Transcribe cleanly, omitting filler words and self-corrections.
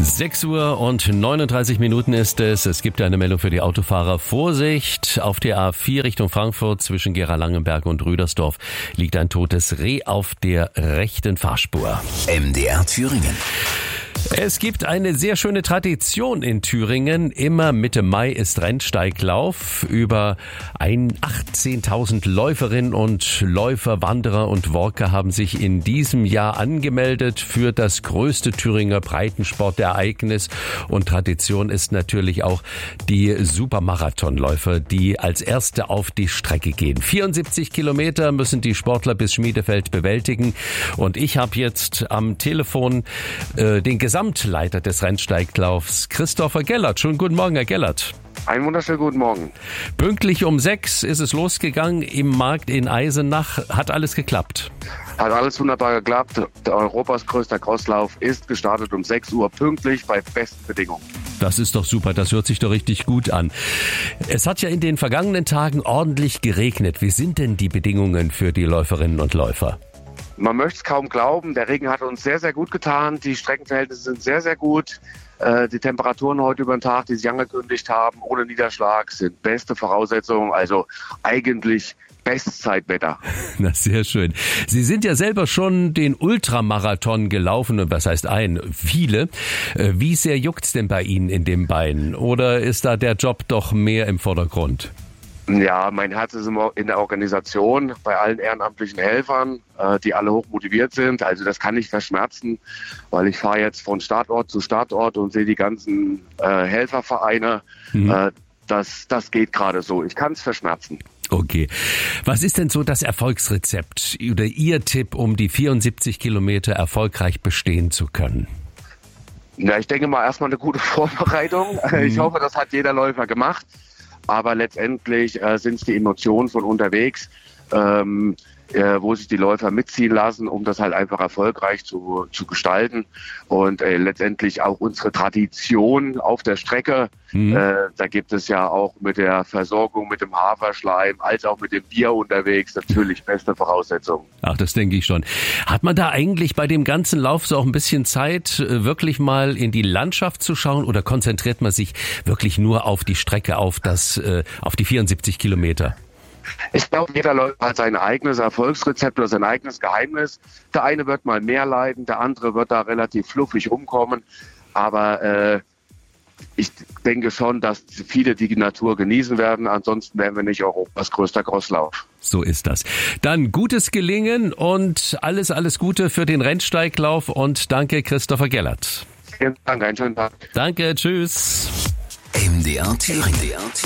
6 Uhr und 39 Minuten ist es. Es gibt eine Meldung für die Autofahrer. Vorsicht, auf der A4 Richtung Frankfurt zwischen Gera-Langenberg und Rüdersdorf liegt ein totes Reh auf der rechten Fahrspur. MDR Thüringen. Es gibt eine sehr schöne Tradition in Thüringen. Immer Mitte Mai ist Rennsteiglauf. Über 18.000 Läuferinnen und Läufer, Wanderer und Walker haben sich in diesem Jahr angemeldet für das größte Thüringer Breitensportereignis. Und Tradition ist natürlich auch die Supermarathonläufer, die als Erste auf die Strecke gehen. 74 Kilometer müssen die Sportler bis Schmiedefeld bewältigen. Und ich habe jetzt am Telefon den Gesamtleiter des Rennsteiglaufs, Christopher Gellert. Schönen guten Morgen, Herr Gellert. Einen wunderschönen guten Morgen. Pünktlich um 6 ist es losgegangen im Markt in Eisenach. Hat alles geklappt? Hat alles wunderbar geklappt. Der Europas größter Crosslauf ist gestartet um 6 Uhr pünktlich bei besten Bedingungen. Das ist doch super, das hört sich doch richtig gut an. Es hat ja in den vergangenen Tagen ordentlich geregnet. Wie sind denn die Bedingungen für die Läuferinnen und Läufer? Man möchte es kaum glauben, der Regen hat uns sehr, sehr gut getan. Die Streckenverhältnisse sind sehr, sehr gut. Die Temperaturen heute über den Tag, die sich angekündigt haben, ohne Niederschlag, sind beste Voraussetzungen. Also eigentlich Bestzeitwetter. Na, sehr schön. Sie sind ja selber schon den Ultramarathon gelaufen. Was heißt viele. Wie sehr juckt's denn bei Ihnen in den Beinen? Oder ist da der Job doch mehr im Vordergrund? Ja, mein Herz ist immer in der Organisation, bei allen ehrenamtlichen Helfern, die alle hoch motiviert sind. Also das kann ich verschmerzen, weil ich fahre jetzt von Startort zu Startort und sehe die ganzen Helfervereine. Das geht gerade so. Ich kann es verschmerzen. Okay. Was ist denn so das Erfolgsrezept oder Ihr Tipp, um die 74 Kilometer erfolgreich bestehen zu können? Ja, ich denke mal erstmal eine gute Vorbereitung. Ich hoffe, das hat jeder Läufer gemacht. Aber letztendlich sind es die Emotionen von unterwegs, wo sich die Läufer mitziehen lassen, um das halt einfach erfolgreich zu gestalten. Und letztendlich auch unsere Tradition auf der Strecke. Da gibt es ja auch mit der Versorgung mit dem Haferschleim als auch mit dem Bier unterwegs natürlich beste Voraussetzungen. Ach, das denke ich schon. Hat man da eigentlich bei dem ganzen Lauf so auch ein bisschen Zeit, wirklich mal in die Landschaft zu schauen, oder konzentriert man sich wirklich nur auf die Strecke, auf die 74 Kilometer? Ich glaube, jeder Läufer hat sein eigenes Erfolgsrezept oder sein eigenes Geheimnis. Der eine wird mal mehr leiden, der andere wird da relativ fluffig rumkommen. Aber ich denke schon, dass viele die Natur genießen werden. Ansonsten wären wir nicht Europas größter Crosslauf. So ist das. Dann gutes Gelingen und alles Gute für den Rennsteiglauf und danke, Christopher Gellert. Vielen Dank, einen schönen Tag. Danke, tschüss. MDR Thüringen.